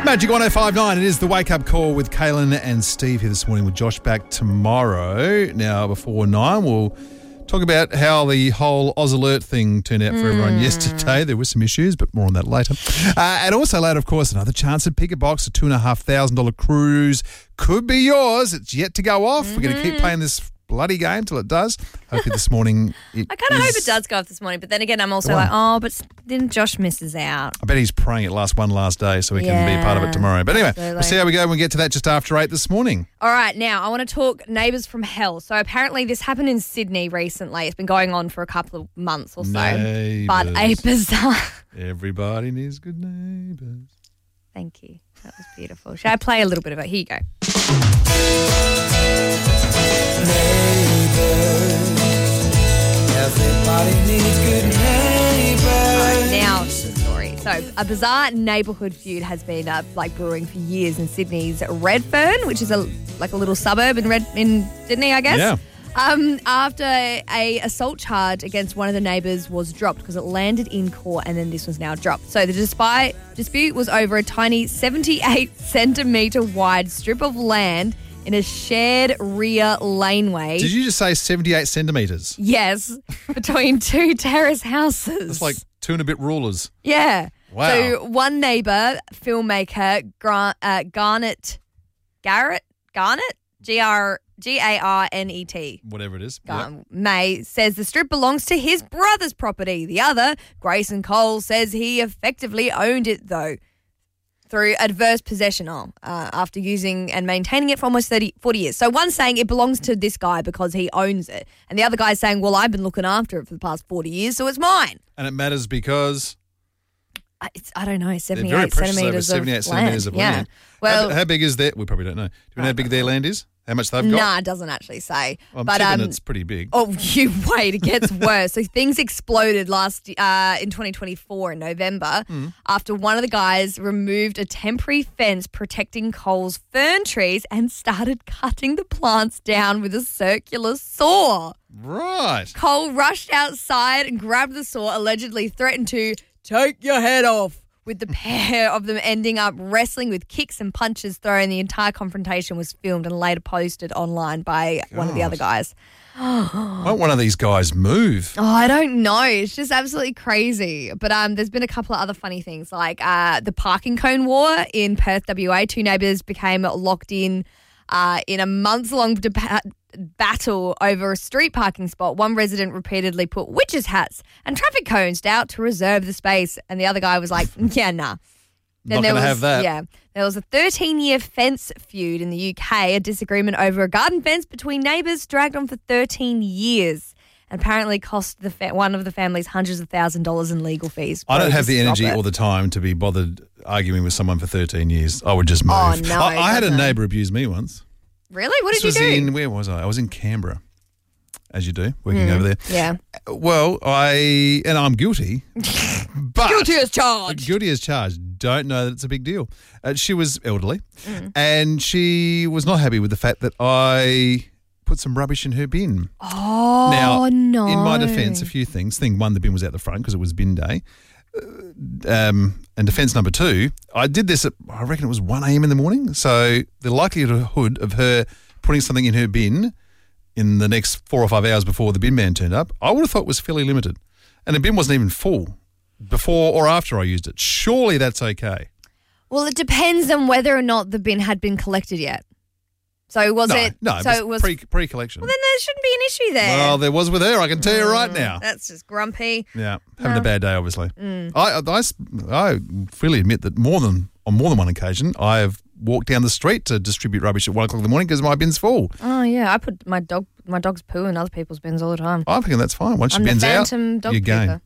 Magic 105.9, it is the wake-up call with Kaylin and Steve here this morning with Josh back tomorrow. Now, before 9, we'll talk about how the whole Oz Alert thing turned out for everyone yesterday. There were some issues, but more on that later. And also later, of course, another chance at Pick a Box, a $2,500 cruise could be yours. It's yet to go off. We're going to keep playing this bloody game till it does. Hopefully this morning I kind of hope it does go off this morning, but then again, I'm also like, but then Josh misses out. I bet he's praying it lasts one last day so he can be a part of it tomorrow. But anyway, We'll see how we go when we get to that just after 8 this morning. All right, now I want to talk neighbours from hell. So apparently this happened in Sydney recently. It's been going on for a couple of months or so. Neighbours. But a bizarre... Everybody needs good neighbours. Thank you. That was beautiful. Shall I play a little bit of it? Here you go. Everybody needs good neighbours. Now to the story. So a bizarre neighbourhood feud has been brewing for years in Sydney's Redfern, which is a little suburb in Sydney, I guess. Yeah. After a assault charge against one of the neighbours was dropped because it landed in court, and then this was now dropped. So the dispute was over a tiny 78-centimetre wide strip of land in a shared rear laneway. Did you just say 78 centimetres? Yes, between two terrace houses. That's like 2 and a bit rulers. Yeah. Wow. So one neighbour, filmmaker Garnet, Garnet, whatever it is. May says the strip belongs to his brother's property. The other, Grayson Cole, says he effectively owned it though through adverse possession after using and maintaining it for almost 40 years. So one's saying it belongs to this guy because he owns it, and the other guy's saying, well, I've been looking after it for the past 40 years, so it's mine. And it matters because... I don't know, 78 very precious, centimetres over 78 centimetres of land. Well, how big is that? We probably don't know. Do you know how big their land is? How much they've got? Nah, it doesn't actually say. I'm tipping it's pretty big. Oh, you wait, it gets worse. So things exploded in 2024 in November after one of the guys removed a temporary fence protecting Cole's fern trees and started cutting the plants down with a circular saw. Right. Cole rushed outside and grabbed the saw, allegedly threatened to take your head off, with the pair of them ending up wrestling with kicks and punches thrown. The entire confrontation was filmed and later posted online by one of the other guys. Won't one of these guys move? Oh, I don't know. It's just absolutely crazy. But there's been a couple of other funny things, like the parking cone war in Perth, WA. 2 neighbours became locked in a months-long battle over a street parking spot. One resident repeatedly put witches' hats and traffic cones out to reserve the space, and the other guy was like, yeah, nah. Not going to have that. Yeah. There was a 13-year fence feud in the UK, a disagreement over a garden fence between neighbours dragged on for 13 years and apparently cost one of the families hundreds of $1,000s in legal fees. I don't have the energy or the time to be bothered arguing with someone for 13 years. I would just move. Oh, no. I had a neighbour abuse me once. Really? What did you do? Where was I? I was in Canberra, as you do, working over there. Yeah. Well, I'm guilty. But Guilty as charged. Guilty as charged. Don't know that it's a big deal. She was elderly and she was not happy with the fact that I put some rubbish in her bin. Oh, now, no. In my defence, a few things. Thing one, the bin was out the front because it was bin day. And defence number 2, I did this at, I reckon it was 1 a.m. in the morning. So the likelihood of her putting something in her bin in the next 4 or 5 hours before the bin man turned up, I would have thought was fairly limited. And the bin wasn't even full before or after I used it. Surely that's okay. Well, it depends on whether or not the bin had been collected yet. So was it? No, so it was pre-collection. Well, then there shouldn't be an issue there. Well, there was with her, I can tell you right now. That's just grumpy. Yeah, having a bad day, obviously. I freely admit that on more than one occasion, I have walked down the street to distribute rubbish at 1 o'clock in the morning because my bin's full. Oh yeah, I put my dog's poo in other people's bins all the time. I think that's fine. Once your bin's out, you're game.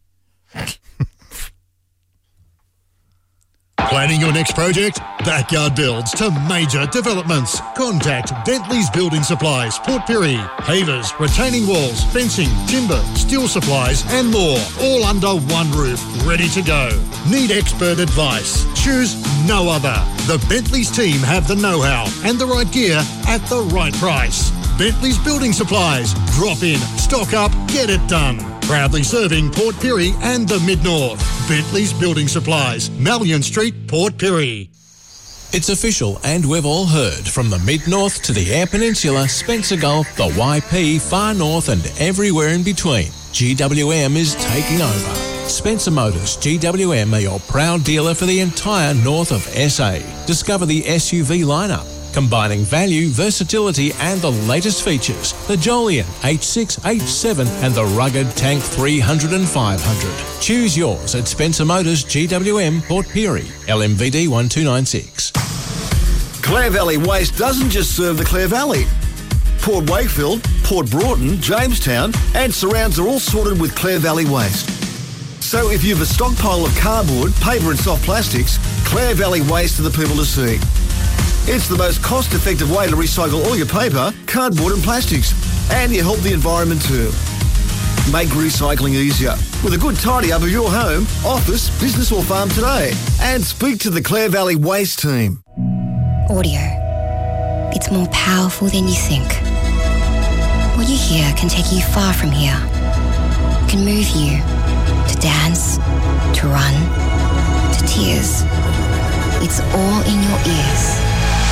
Planning your next project? Backyard Builds to major developments. Contact Bentley's Building Supplies, Port Pirie. Pavers, retaining walls, fencing, timber, steel supplies and more. All under one roof, ready to go. Need expert advice? Choose no other. The Bentley's team have the know-how and the right gear at the right price. Bentley's Building Supplies. Drop in, stock up, get it done. Proudly serving Port Pirie and the Mid-North. Bentley's Building Supplies, Malyon Street, Port Pirie. It's official, and we've all heard, from the mid-north to the Eyre Peninsula, Spencer Gulf, the YP, far north and everywhere in between. GWM is taking over. Spencer Motors GWM are your proud dealer for the entire north of SA. Discover the SUV lineup, combining value, versatility and the latest features. The Jolion H6, H7 and the rugged Tank 300 and 500. Choose yours at Spencer Motors GWM, Port Pirie, LMVD 1296. Clare Valley Waste doesn't just serve the Clare Valley. Port Wakefield, Port Broughton, Jamestown and surrounds are all sorted with Clare Valley Waste. So if you've a stockpile of cardboard, paper and soft plastics, Clare Valley Waste are the people to see. It's the most cost-effective way to recycle all your paper, cardboard and plastics. And you help the environment too. Make recycling easier with a good tidy up of your home, office, business or farm today. And speak to the Clare Valley Waste team. Audio. It's more powerful than you think. What you hear can take you far from here. It can move you to dance, to run, to tears. It's all in your ears.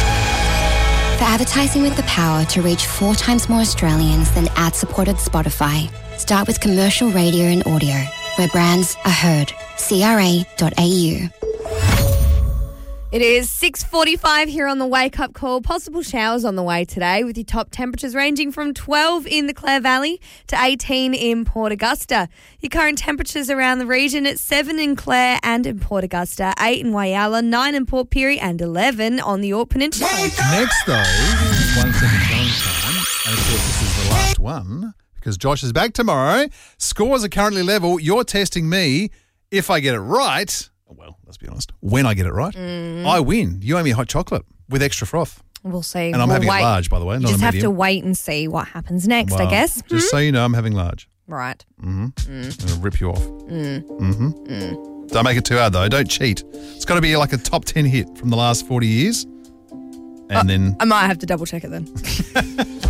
For advertising with the power to reach 4 times more Australians than ad-supported Spotify, start with commercial radio and audio, where brands are heard. CRA.au. It is 6:45 here on the Wake Up Call. Possible showers on the way today, with your top temperatures ranging from 12 in the Clare Valley to 18 in Port Augusta. Your current temperatures around the region at 7 in Clare and in Port Augusta, 8 in Whyalla, 9 in Port Pirie and 11 on the Yorke Peninsula. Next, though, is 1 second challenge time. And, of course, this is the last one because Josh is back tomorrow. Scores are currently level. You're testing me. If I get it right... Well, let's be honest. When I get it right, I win. You owe me a hot chocolate with extra froth. We'll see. And I'm having it large, by the way, not a medium. You just have to wait and see what happens next, I guess. Just so you know, I'm having large. Right. I'm going to rip you off. Don't make it too hard, though. Don't cheat. It's got to be like a top 10 hit from the last 40 years. And then... I might have to double check it then.